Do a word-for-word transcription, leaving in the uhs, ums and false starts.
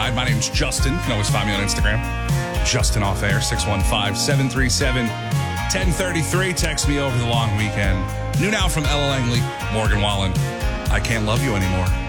ride. My name's Justin. You can always find me on Instagram. Justin Off Air, six one five, seven three seven, one oh three three. Text me over the long weekend. New now from Ella Langley, Morgan Wallen. I Can't Love You Anymore.